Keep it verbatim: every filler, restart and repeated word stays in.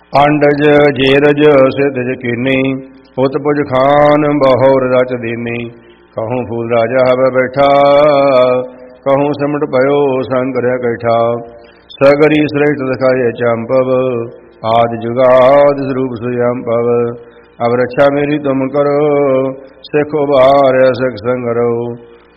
ਅੰਡਜ ਜੇਰਜ ਸਿਧਜ ਕੀਨੀ, ਉਤ ਪੁਜ ਖਾਨ ਬਹੁਰ ਰਚ ਦੀਨੀ। ਕਹੂੰ ਫੂਲ ਰਾਜਾ ਹਵੈ ਬੈਠਾ, ਕਹੂੰ ਸਿਮਟ ਭਇਓ ਸੰਗ ਰਹਿ ਕੈਠਾ। ਸਗਰੀ ਸ੍ਰੇਸ਼ਟ ਦਿਖਾਏ ਚੰਪਵ, ਆਦਿ ਜੁਗਾਦ ਸਰੂਪ ਸੁਯੰਪਵ। ਅਬ ਰੱਛਾ ਮੇਰੀ ਤੁਮ ਕਰੋ, ਸਿੱਖ ਉਬਾਰ ਸਿੱਖ ਸੰਗ ਰੋ।